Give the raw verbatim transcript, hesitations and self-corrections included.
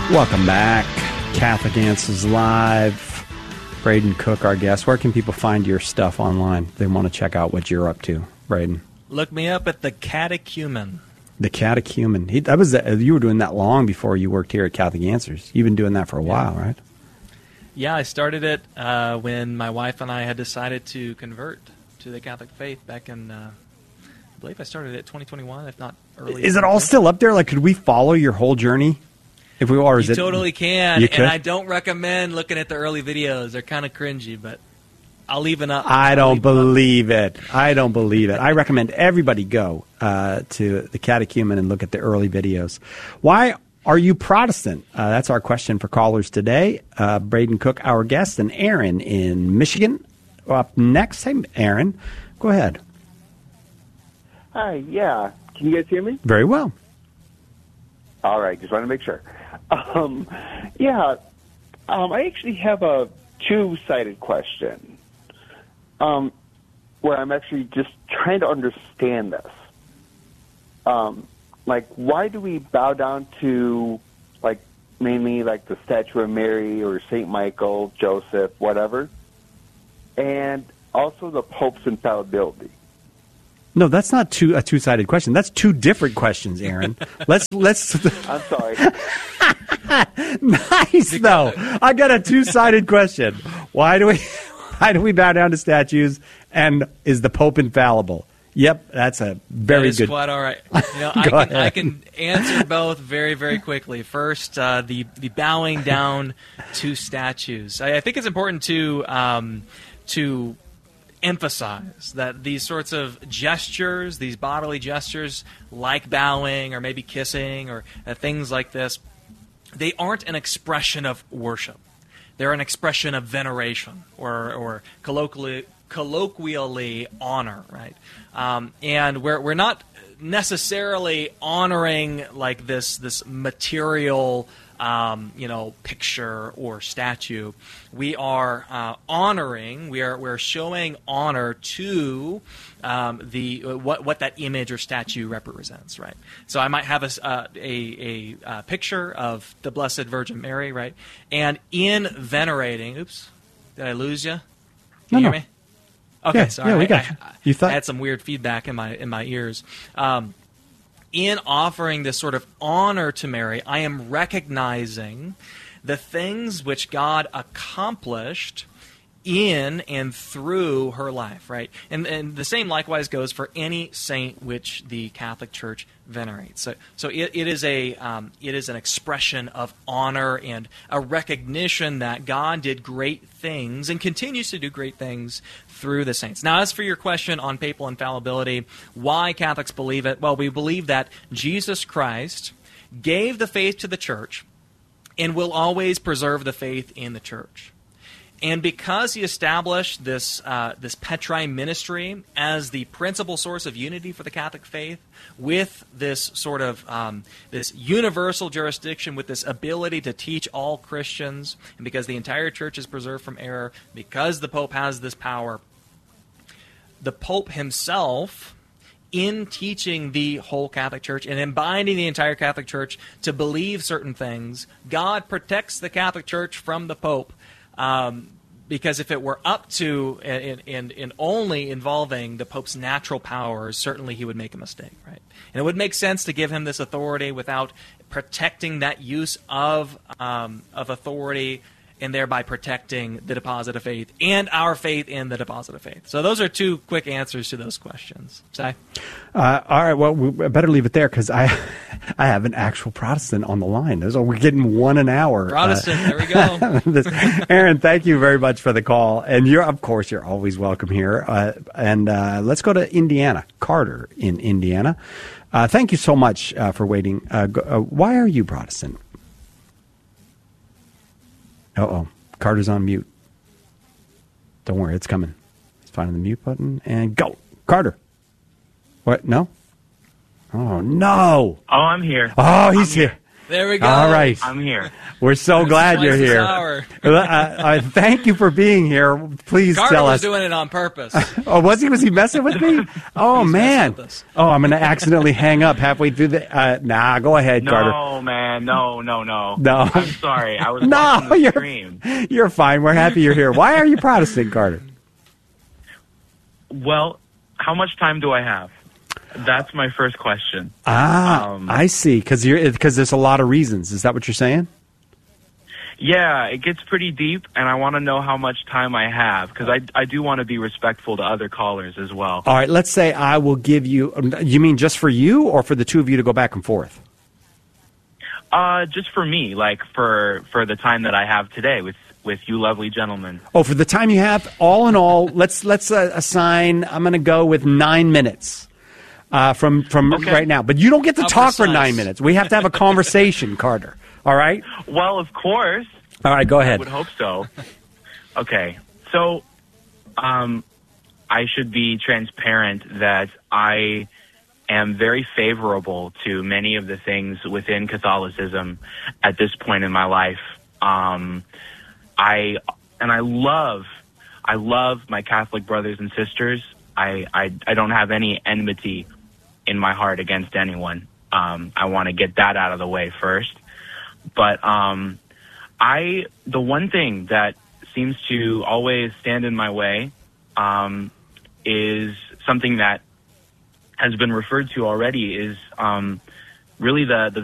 Welcome back. Catholic Answers Live. Braden Cook, our guest. Where can people find your stuff online? They want to check out what you're up to, Braden. Look me up at the Catechumen. The Catechumen. He, that was the, you were doing that long before you worked here at Catholic Answers. You've been doing that for a while, right? Yeah, I started it uh, when my wife and I had decided to convert to the Catholic faith back in, uh, I believe I started it twenty twenty-one, if not earlier. Is it all still up there? Like, could we follow your whole journey? If we are, is you it, totally can, you and I don't recommend looking at the early videos. They're kind of cringy, but I'll leave it up. I I'll don't leave believe it. I don't believe it. I recommend everybody go uh, to the Catechumen and look at the early videos. Why are you Protestant? Uh, that's our question for callers today. Uh, Braden Cook, our guest, and Aaron in Michigan. Up next, hey, Aaron, go ahead. Hi, yeah. Can you guys hear me? Very well. All right, just want to make sure. Um, yeah, um, I actually have a two-sided question um, where I'm actually just trying to understand this. Um, like, why do we bow down to, like, mainly, like, the statue of Mary or Saint Michael, Joseph, whatever, and also the Pope's infallibility? No, that's not two, a two-sided question. That's two different questions, Aaron. let's let's. I'm sorry. Nice though. I got a two-sided question. Why do we why do we bow down to statues? And is the Pope infallible? Yep, that's a very that is good. Quite all right. You know, I can I can answer both very very quickly. First, uh, the the bowing down to statues. I, I think it's important to um, to. emphasize that these sorts of gestures, these bodily gestures like bowing or maybe kissing or uh, things like this, they aren't an expression of worship. They're an expression of veneration or, or colloquially, colloquially honor, right? Um, and we're, we're not necessarily honoring like this, this material Um, you know, picture or statue. We are uh, honoring. We are we're showing honor to um, the uh, what what that image or statue represents, right? So I might have a uh, a, a, a picture of the Blessed Virgin Mary, right? And in venerating, oops, did I lose you? Can No, you hear no. me? Okay, Yeah, sorry. yeah, we I- got you. I, You thought- I had some weird feedback in my in my ears. Um, In offering this sort of honor to Mary, I am recognizing the things which God accomplished in and through her life, right? And, and the same likewise goes for any saint which the Catholic Church venerates. So, so it, it is a um, it is an expression of honor and a recognition that God did great things and continues to do great things through the saints. Now, as for your question on papal infallibility, why Catholics believe it? Well, we believe that Jesus Christ gave the faith to the Church and will always preserve the faith in the Church. And because he established this uh, this Petrine ministry as the principal source of unity for the Catholic faith, with this sort of um, this universal jurisdiction, with this ability to teach all Christians, and because the entire Church is preserved from error, because the Pope has this power, the Pope himself, in teaching the whole Catholic Church and in binding the entire Catholic Church to believe certain things, God protects the Catholic Church from the Pope. Um, because if it were up to and, and, and only involving the Pope's natural powers, certainly he would make a mistake, right? And it would make sense to give him this authority without protecting that use of um, of authority and thereby protecting the deposit of faith and our faith in the deposit of faith. So those are two quick answers to those questions. Si? Uh, all right, well, we better leave it there because I I have an actual Protestant on the line. So we're getting one an hour. Protestant, uh, there we go. this, Aaron, thank you very much for the call. And you're, of course, you're always welcome here. Uh, and uh, let's go to Indiana. Carter in Indiana. Uh, thank you so much uh, for waiting. Uh, go, uh, why are you Protestant? Uh-oh. Carter's on mute. Don't worry, it's coming. He's finding the mute button and go. Carter. What? No? Oh, no. Oh, I'm here. Oh, he's I'm here. There we go. All right. I'm here. We're so glad you're Twice as here. hour. Uh, uh, thank you for being here. Please Carter tell was us. doing it on purpose. Oh, was he? Was he messing with me? Oh, He's man. messing with us. Oh, I'm going to accidentally hang up halfway through the. Uh, nah, go ahead, No, Carter. man. No, no, no. No. I'm sorry. I was No, watching the you're stream. you're fine. We're happy you're here. Why are you Protestant, Carter? Well, how much time do I have? That's my first question. Ah, Um, I see. Because you're because there's a lot of reasons. Is that what you're saying? Yeah, it gets pretty deep, and I want to know how much time I have, because I, I do want to be respectful to other callers as well. All right. Let's say I will give you. You mean just for you, or for the two of you to go back and forth? Uh, just for me, like for, for the time that I have today with, with you lovely gentlemen. Oh, for the time you have, all in all, let's let's uh, assign. I'm going to go with nine minutes uh, from from Okay. right now. But you don't get to How talk for precise. nine minutes. We have to have a conversation, Carter. All right. Well, of course. All right. Go I ahead. would hope so. Okay, so um, I should be transparent that I am very favorable to many of the things within Catholicism at this point in my life. Um, I and I love, I love my Catholic brothers and sisters. I I, I don't have any enmity in my heart against anyone. Um, I want to get that out of the way first. But um, I, the one thing that seems to always stand in my way um, is something that has been referred to already is um, really the, the